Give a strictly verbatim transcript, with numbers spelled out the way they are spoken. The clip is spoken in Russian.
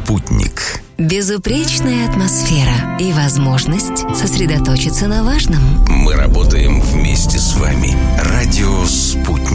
Спутник. Безупречная атмосфера и возможность сосредоточиться на важном. Мы работаем